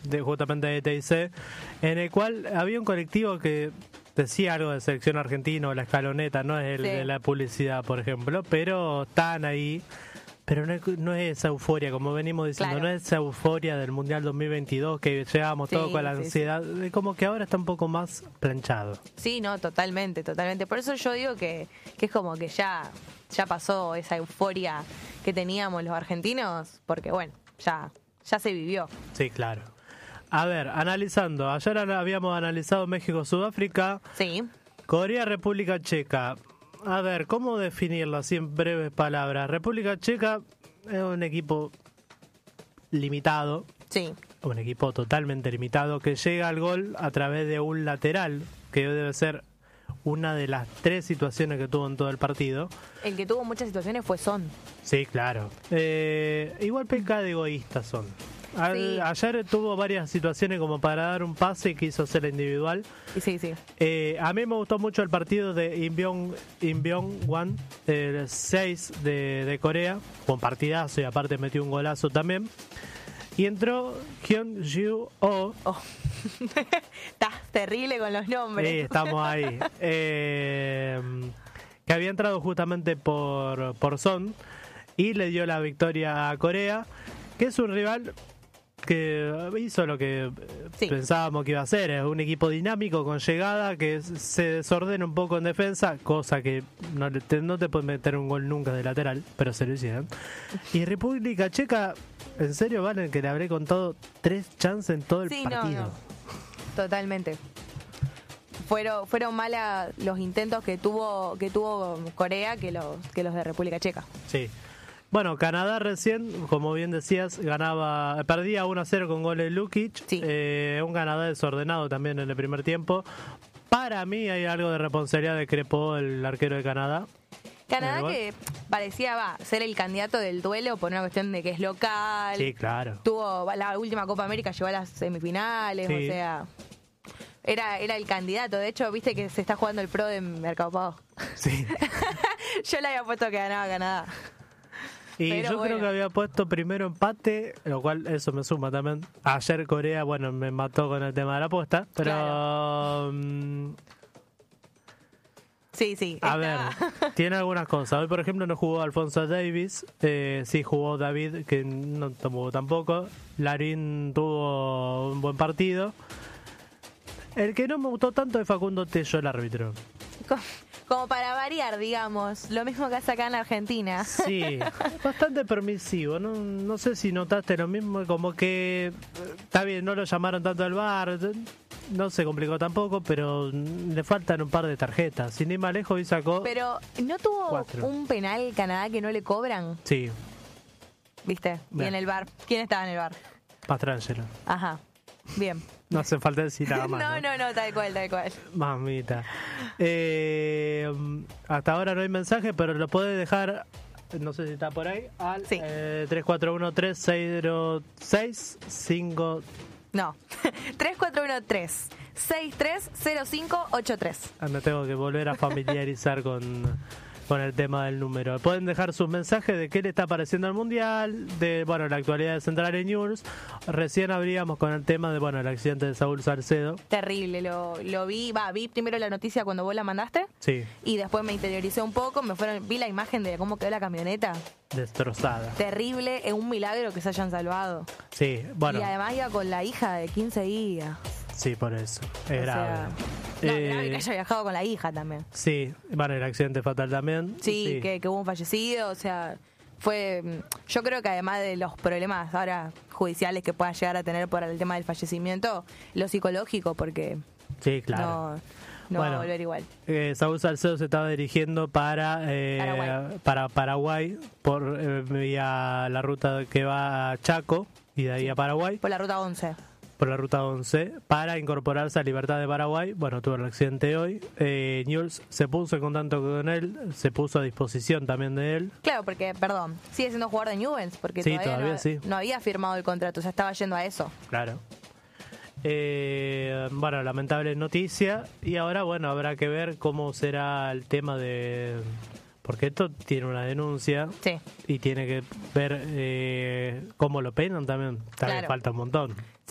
justamente de TIC, en el cual había un colectivo que decía algo de selección argentina o la escaloneta, no es el de la publicidad, por ejemplo, pero están ahí. Pero no es esa euforia, como venimos diciendo, no es esa euforia del Mundial 2022 que llevábamos todo con la ansiedad, como que ahora está un poco más planchado. Sí, no, totalmente. Por eso yo digo que es como que ya pasó esa euforia que teníamos los argentinos, porque bueno, ya se vivió. Sí, claro. A ver, analizando, ayer habíamos analizado México-Sudáfrica, sí. Corea-República Checa. A ver, ¿cómo definirlo así en breves palabras? República Checa es un equipo limitado. Sí. Un equipo totalmente limitado que llega al gol a través de un lateral, que debe ser una de las 3 situaciones que tuvo en todo el partido. El que tuvo muchas situaciones fue Son. Sí, claro. Igual peca de egoístas Son. Sí. Ayer tuvo varias situaciones como para dar un pase y quiso hacer individual. Sí. A mí me gustó mucho el partido de Inbyon-Wan, el 6 de Corea, con partidazo y aparte metió un golazo también. Y entró Hyun-Ju-Oh. Oh. Estás terrible con los nombres. Sí, estamos ahí. Que había entrado justamente por Son y le dio la victoria a Corea, que es un rival que hizo lo que pensábamos que iba a hacer. Es un equipo dinámico con llegada que se desordena un poco en defensa, cosa que no te puede meter un gol nunca de lateral, pero se lo hicieron. Y República Checa, en serio, Valen, que le habré contado 3 chances en todo el partido. No. Totalmente. Fueron malas los intentos que tuvo Corea que los de República Checa. Sí. Bueno, Canadá recién, como bien decías, perdía 1-0 con goles de Lukic. Sí. Un Canadá desordenado también en el primer tiempo. Para mí hay algo de responsabilidad de Crepó, el arquero de Canadá. Canadá que parecía ser el candidato del duelo por una cuestión de que es local. Sí, claro. Tuvo la última Copa América, llegó a las semifinales, sí. O sea, era el candidato. De hecho, viste que se está jugando el Pro de Mercado Pago. Sí. Yo le había puesto que ganaba Canadá. Y pero yo creo que había puesto primero empate, lo cual eso me suma también. Ayer Corea, me mató con el tema de la apuesta, pero... Claro. Sí. A ver, tiene algunas cosas. Hoy, por ejemplo, no jugó Alfonso Davis. Sí jugó David, que no jugó tampoco. Larín tuvo un buen partido. El que no me gustó tanto es Facundo Tello, el árbitro. Como para variar, digamos, lo mismo que hace acá en Argentina. Sí, bastante permisivo. No sé si notaste lo mismo, como que está bien, no lo llamaron tanto al VAR, no se complicó tampoco, pero le faltan un par de tarjetas. Sin ir más lejos, hoy sacó. Pero ¿no tuvo 4. un penal Canadá que no le cobran? Sí. ¿Viste? Bien. Y en el VAR. ¿Quién estaba en el VAR? Pietrangelo. Ajá. Bien. No hace falta decir nada más. No, tal cual. Mamita. Hasta ahora no hay mensaje, pero lo puedes dejar, no sé si está por ahí, al 341-3606-5... No, 3413-630583. Me tengo que volver a familiarizar con el tema del número. Pueden dejar sus mensajes de qué le está pareciendo al Mundial, de la actualidad de Central News. Recién abríamos con el tema de el accidente de Saúl Salcedo. Terrible, lo vi, vi primero la noticia cuando vos la mandaste. Sí. Y después me interioricé un poco, vi la imagen de cómo quedó la camioneta. Destrozada. Terrible, es un milagro que se hayan salvado. Sí, Y además iba con la hija de 15 días. Sí, por eso. Es grave. Grave que haya viajado con la hija también. Sí, el accidente fatal también. Sí. Que hubo un fallecido, yo creo que además de los problemas ahora judiciales que pueda llegar a tener por el tema del fallecimiento, lo psicológico, porque sí, claro. No va a volver igual. Saúl Salcedo se estaba dirigiendo para Paraguay por vía la ruta que va a Chaco y de ahí a Paraguay. Por la ruta 11. Por la ruta 11, para incorporarse a Libertad de Paraguay. Tuvo el accidente hoy. Newell's se puso en contacto con él, se puso a disposición también de él. Claro, porque, sigue siendo jugador de Newell's, porque sí, todavía sí. No había firmado el contrato, estaba yendo a eso. Claro. Lamentable noticia. Y ahora, habrá que ver cómo será el tema de... Porque esto tiene una denuncia. Sí. Y tiene que ver cómo lo penan también. También falta un montón.